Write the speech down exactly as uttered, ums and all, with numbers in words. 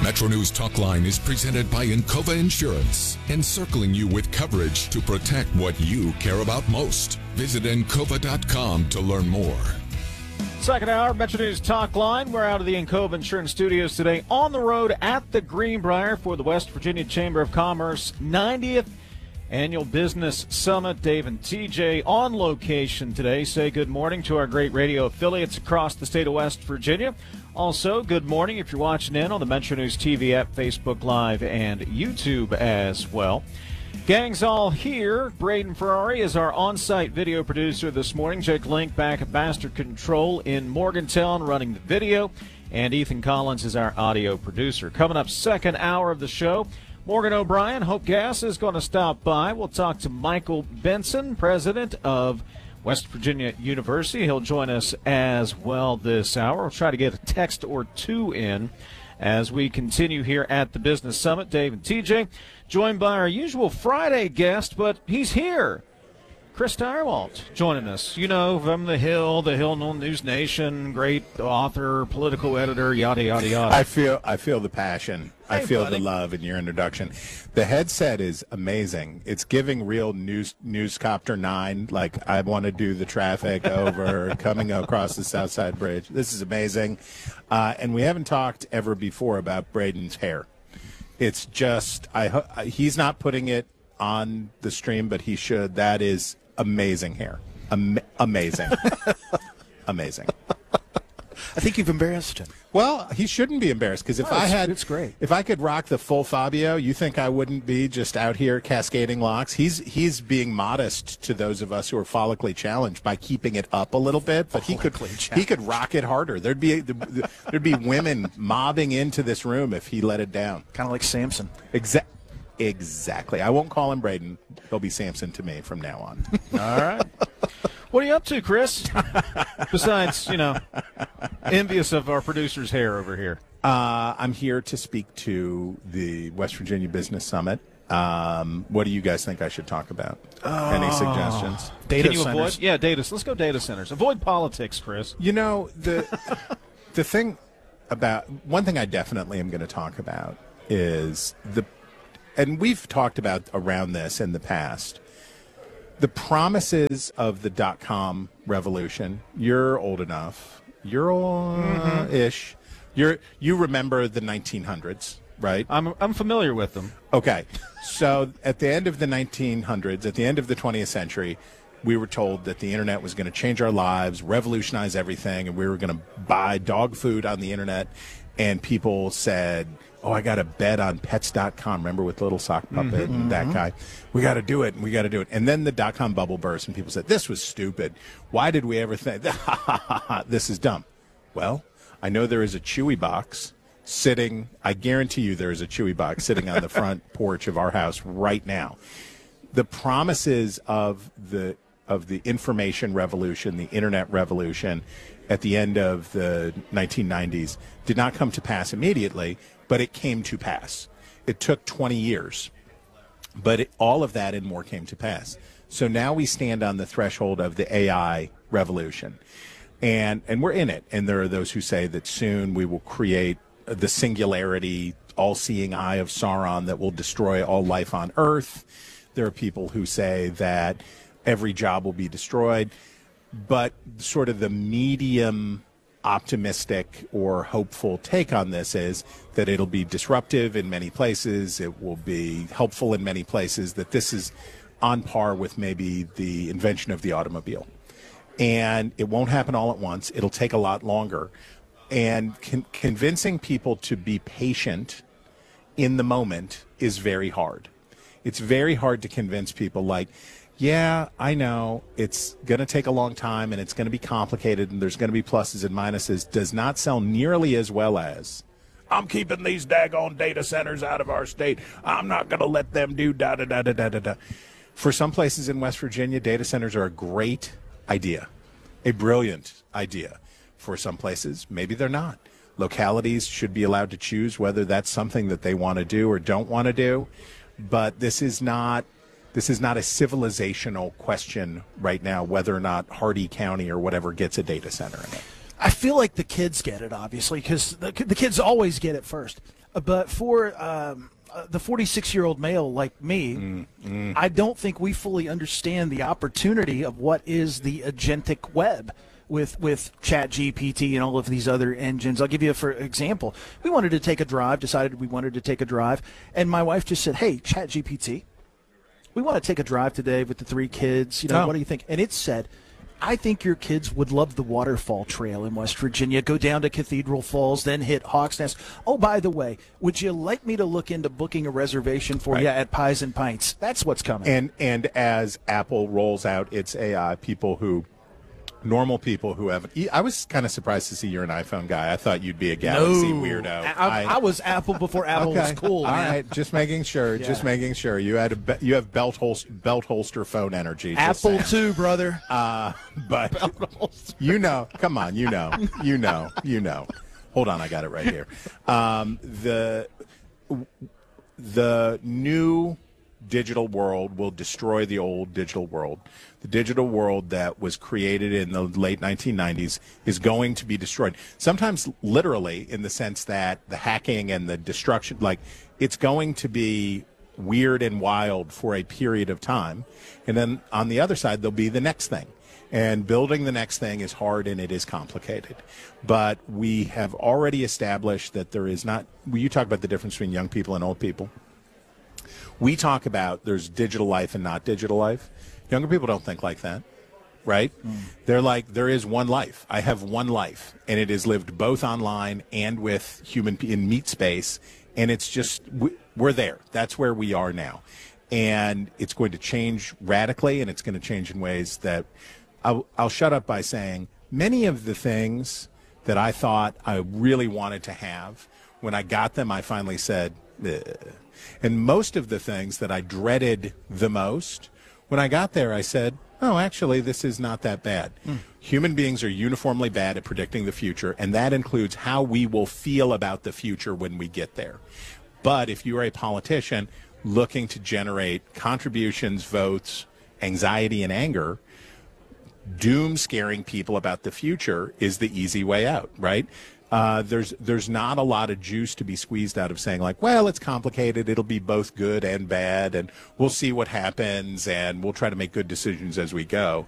Metro News Talkline is presented by Encova Insurance, encircling you with coverage to protect what you care about most. Visit encova dot com to learn more. Second hour, Metro News Talkline. We're out of the Encova Insurance Studios today on the road at the Greenbrier for the West Virginia Chamber of Commerce ninetieth Annual Business Summit. Dave and T J on location today. Say good morning to our great radio affiliates across the state of West Virginia. Also, good morning if you're watching in on the Metro News T V app, Facebook Live, and YouTube as well. Gang's all here. Braden Ferrari is our on-site video producer this morning. Jake Link back at Master Control in Morgantown running the video. And Ethan Collins is our audio producer. Coming up second hour of the show, Morgan O'Brien, Hope Gas, is going to stop by. We'll talk to Michael Benson, president of West Virginia University. He'll join us as well this hour. We'll try to get a text or two in as we continue here at the Business Summit. Dave and T J, joined by our usual Friday guest, but he's here. Chris Tirewalt joining us. You know, from The Hill, The Hill News Nation, great author, political editor, yada, yada, yada. I feel I feel the passion. Hey, I feel buddy. the love in your introduction. The headset is amazing. It's giving real news Newscopter nine, like I want to do the traffic over coming across the South Side Bridge. This is amazing. Uh, and we haven't talked ever before about Braden's hair. It's just, I ho- he's not putting it on the stream, but he should. That is amazing hair. Am- amazing. Amazing. I think you've embarrassed him. Well, he shouldn't be embarrassed because if Oh, I it's- had, it's great. if I could rock the full Fabio, you think I wouldn't be just out here cascading locks? He's he's being modest to those of us who are follically challenged by keeping it up a little bit, but he could Follically he could rock it harder. There'd be there'd be women mobbing into this room if he let it down. Kind of like Samson. Exactly. Exactly. I won't call him Braden. He'll be Samson to me from now on. All right. What are you up to, Chris? Besides, you know, envious of our producer's hair over here. Uh, I'm here to speak to the West Virginia Business Summit. Um, what do you guys think I should talk about? Oh. Any suggestions? Data Can you centers. avoid? Yeah, data. Let's go data centers. Avoid politics, Chris. You know, the the thing about one thing I definitely am going to talk about is the, and we've talked about around this in the past, the promises of the dot-com revolution. You're old enough. You're old-ish. You're, you remember the nineteen hundreds, right? I'm I'm familiar with them. Okay. So at the end of the nineteen hundreds, at the end of the twentieth century, we were told that the internet was going to change our lives, revolutionize everything, and we were going to buy dog food on the internet. And people said, oh, I got to bet on pets dot com. Remember with Little Sock Puppet Mm-hmm. and that guy? We got to do it, and we got to do it. And then the dot-com bubble burst, and people said, this was stupid. Why did we ever think, this is dumb? Well, I know there is a Chewy box sitting, I guarantee you there is a Chewy box sitting on the front porch of our house right now. The promises of the of the information revolution, the internet revolution at the end of the nineteen nineties did not come to pass immediately, but it came to pass. It took twenty years, but it, all of that and more came to pass. So now we stand on the threshold of the A I revolution, and and we're in it. And there are those who say that soon we will create the singularity, all-seeing eye of Sauron that will destroy all life on Earth. There are people who say that every job will be destroyed, but sort of the medium optimistic or hopeful take on this is that it'll be disruptive in many places, it will be helpful in many places, that this is on par with maybe the invention of the automobile. And it won't happen all at once. It'll take a lot longer. And con- convincing people to be patient in the moment is very hard. It's very hard to convince people like, yeah, I know it's going to take a long time and it's going to be complicated and there's going to be pluses and minuses, does not sell nearly as well as, I'm keeping these daggone data centers out of our state. I'm not going to let them do da-da-da-da-da-da-da. For some places in West Virginia, data centers are a great idea, a brilliant idea. For some places, maybe they're not. Localities should be allowed to choose whether that's something that they want to do or don't want to do. But this is not this is not a civilizational question right now, whether or not Hardee County or whatever gets a data center in it. I feel like the kids get it, obviously, because the, the kids always get it first. But for um, uh, the forty-six-year-old male like me, Mm, mm. I don't think we fully understand the opportunity of what is the agentic web with with ChatGPT and all of these other engines. I'll give you a for example. We wanted to take a drive, decided we wanted to take a drive, and my wife just said, "Hey, ChatGPT, we want to take a drive today with the three kids. You know, Oh. what do you think?" And it said, I think your kids would love the waterfall trail in West Virginia. Go down to Cathedral Falls, then hit Hawks Nest. Oh, by the way, would you like me to look into booking a reservation for Right. you at Pies and Pints? That's what's coming. And and as Apple rolls out its A I, people who, normal people who have, I was kind of surprised to see you're an iPhone guy. I thought you'd be a Galaxy weirdo. I, I, I was Apple before Apple was cool. All man. right, just making sure. Yeah. Just making sure. You had a be- you have belt holster belt holster phone energy. just Apple saying. too, brother. Uh, but you know, come on, you know, you know, you know. Hold on, I got it right here. Um, the the new digital world will destroy the old digital world. The digital world that was created in the late nineteen nineties is going to be destroyed. Sometimes literally in the sense that the hacking and the destruction, like it's going to be weird and wild for a period of time. And then on the other side, there'll be the next thing. And building the next thing is hard and it is complicated. But we have already established that there is not, you talk about the difference between young people and old people. We talk about there's digital life and not digital life. Younger people don't think like that, right? Mm. They're like, there is one life. I have one life, and it is lived both online and with human in meat space, and it's just, we're there. That's where we are now. And it's going to change radically, and it's going to change in ways that I'll, I'll shut up by saying many of the things that I thought I really wanted to have, when I got them, I finally said, ugh. And most of the things that I dreaded the most, when I got there, I said, oh, actually, this is not that bad. Mm. Human beings are uniformly bad at predicting the future, and that includes how we will feel about the future when we get there. But if you are a politician looking to generate contributions, votes, anxiety, and anger, doom scaring people about the future is the easy way out, right? Uh, there's there's not a lot of juice to be squeezed out of saying like, well, it's complicated. It'll be both good and bad, and we'll see what happens, and we'll try to make good decisions as we go.